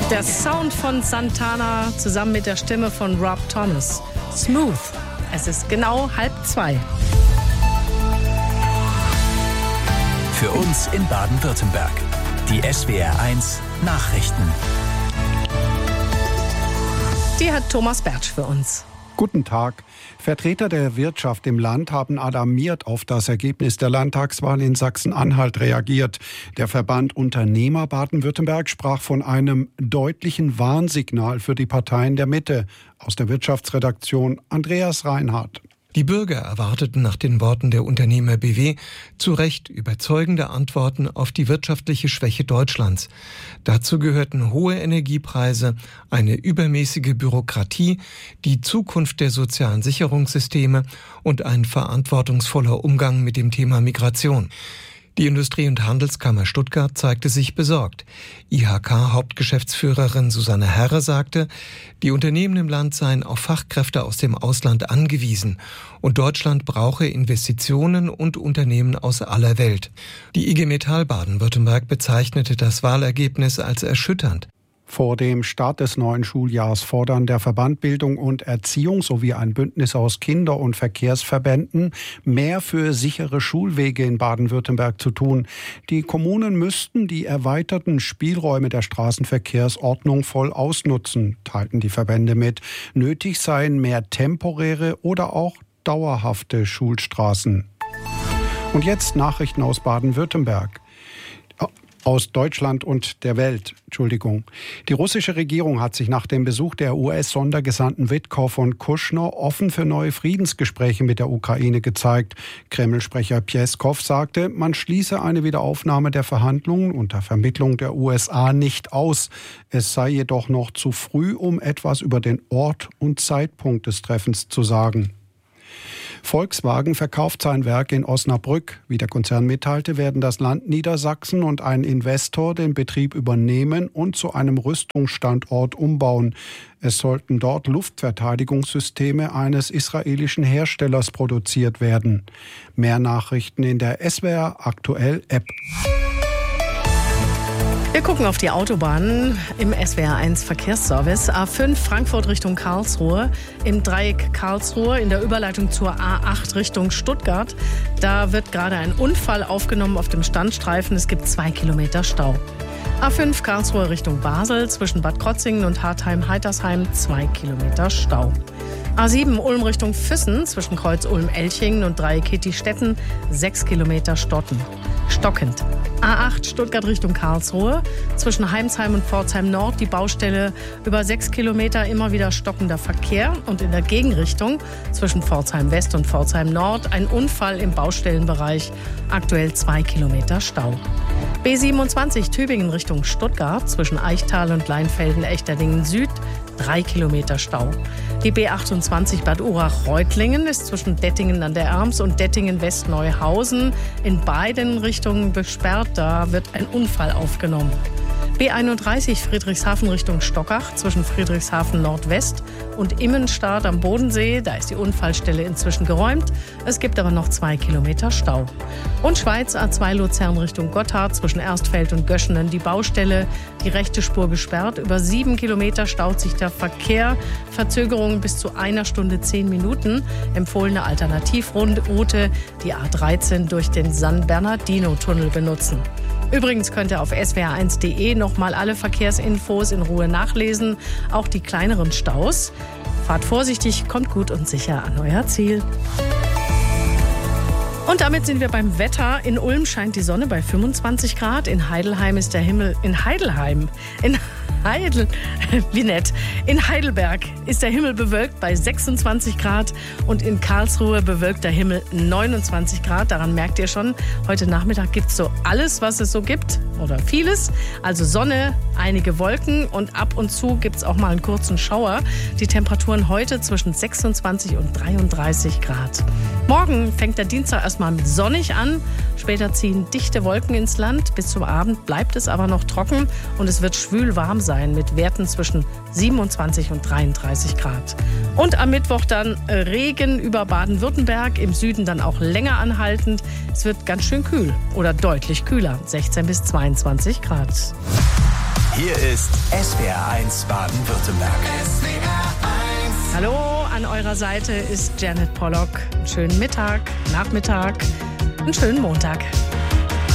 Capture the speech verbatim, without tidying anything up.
Der Sound von Santana zusammen mit der Stimme von Rob Thomas. Smooth. Es ist genau halb zwei. Für uns in Baden-Württemberg. Die S W R eins Nachrichten. Die hat Thomas Bertsch für uns. Guten Tag. Vertreter der Wirtschaft im Land haben alarmiert auf das Ergebnis der Landtagswahl in Sachsen-Anhalt reagiert. Der Verband Unternehmer Baden-Württemberg sprach von einem deutlichen Warnsignal für die Parteien der Mitte. Aus der Wirtschaftsredaktion Andreas Reinhardt. Die Bürger erwarteten nach den Worten der Unternehmer B W zu Recht überzeugende Antworten auf die wirtschaftliche Schwäche Deutschlands. Dazu gehörten hohe Energiepreise, eine übermäßige Bürokratie, die Zukunft der sozialen Sicherungssysteme und ein verantwortungsvoller Umgang mit dem Thema Migration. Die Industrie- und Handelskammer Stuttgart zeigte sich besorgt. I H K-Hauptgeschäftsführerin Susanne Herre sagte, die Unternehmen im Land seien auf Fachkräfte aus dem Ausland angewiesen und Deutschland brauche Investitionen und Unternehmen aus aller Welt. Die I G Metall Baden-Württemberg bezeichnete das Wahlergebnis als erschütternd. Vor dem Start des neuen Schuljahrs fordern der Verband Bildung und Erziehung sowie ein Bündnis aus Kinder- und Verkehrsverbänden, mehr für sichere Schulwege in Baden-Württemberg zu tun. Die Kommunen müssten die erweiterten Spielräume der Straßenverkehrsordnung voll ausnutzen, teilten die Verbände mit. Nötig seien mehr temporäre oder auch dauerhafte Schulstraßen. Und jetzt Nachrichten aus Baden-Württemberg. Aus Deutschland und der Welt, Entschuldigung. Die russische Regierung hat sich nach dem Besuch der U S-Sondergesandten Witkow und Kushner offen für neue Friedensgespräche mit der Ukraine gezeigt. Kreml-Sprecher Pjeskow sagte, man schließe eine Wiederaufnahme der Verhandlungen unter Vermittlung der U S A nicht aus. Es sei jedoch noch zu früh, um etwas über den Ort und Zeitpunkt des Treffens zu sagen. Volkswagen verkauft sein Werk in Osnabrück. Wie der Konzern mitteilte, werden das Land Niedersachsen und ein Investor den Betrieb übernehmen und zu einem Rüstungsstandort umbauen. Es sollten dort Luftverteidigungssysteme eines israelischen Herstellers produziert werden. Mehr Nachrichten in der S W R Aktuell App. Wir gucken auf die Autobahnen im S W R eins Verkehrsservice. A fünf Frankfurt Richtung Karlsruhe, im Dreieck Karlsruhe in der Überleitung zur A acht Richtung Stuttgart. Da wird gerade ein Unfall aufgenommen auf dem Standstreifen. Es gibt zwei Kilometer Stau. A fünf Karlsruhe Richtung Basel zwischen Bad Krotzingen und Hartheim-Heitersheim zwei Kilometer Stau. A sieben Ulm Richtung Füssen zwischen Kreuz Ulm-Elchingen und Dreieck Hittistetten sechs Kilometer Stotten. Stockend. A acht Stuttgart Richtung Karlsruhe zwischen Heimsheim und Pforzheim Nord die Baustelle über sechs Kilometer, immer wieder stockender Verkehr und in der Gegenrichtung zwischen Pforzheim West und Pforzheim Nord ein Unfall im Baustellenbereich, aktuell zwei Kilometer Stau. B siebenundzwanzig Tübingen Richtung Stuttgart zwischen Eichtal und Leinfelden-Echterdingen Süd drei Kilometer Stau. Die B achtundzwanzig Bad Urach-Reutlingen ist zwischen Dettingen an der Erms und Dettingen-West-Neuhausen in beiden Richtungen gesperrt. Da wird ein Unfall aufgenommen. B einunddreißig Friedrichshafen Richtung Stockach zwischen Friedrichshafen Nordwest und Immenstadt am Bodensee. Da ist die Unfallstelle inzwischen geräumt. Es gibt aber noch zwei Kilometer Stau. Und Schweiz A zwei Luzern Richtung Gotthard zwischen Erstfeld und Göschenen die Baustelle. Die rechte Spur gesperrt. Über sieben Kilometer staut sich der Verkehr. Verzögerungen bis zu einer Stunde zehn Minuten. Empfohlene Alternativroute die A dreizehn durch den San Bernardino-Tunnel benutzen. Übrigens könnt ihr auf S W R eins Punkt de nochmal alle Verkehrsinfos in Ruhe nachlesen, auch die kleineren Staus. Fahrt vorsichtig, kommt gut und sicher an euer Ziel. Und damit sind wir beim Wetter. In Ulm scheint die Sonne bei fünfundzwanzig Grad. In Heidelheim ist der Himmel... In Heidelheim? In Heidel... Wie nett. In Heidelberg ist der Himmel bewölkt bei sechsundzwanzig Grad. Und in Karlsruhe bewölkt der Himmel neunundzwanzig Grad. Daran merkt ihr schon, heute Nachmittag gibt es so alles, was es so gibt. Oder vieles. Also Sonne, einige Wolken und ab und zu gibt es auch mal einen kurzen Schauer. Die Temperaturen heute zwischen sechsundzwanzig und dreiunddreißig Grad. Morgen fängt der Dienstag erstmal mit sonnig an. Später ziehen dichte Wolken ins Land. Bis zum Abend bleibt es aber noch trocken und es wird schwül warm sein mit Werten zwischen siebenundzwanzig und dreiunddreißig Grad. Und am Mittwoch dann Regen über Baden-Württemberg, im Süden dann auch länger anhaltend. Es wird ganz schön kühl oder deutlich kühler, sechzehn bis zweiundzwanzig Grad. Hier ist S W R eins Baden-Württemberg. Hallo, an eurer Seite ist Janet Pollock. Einen schönen Mittag, Nachmittag, einen schönen Montag.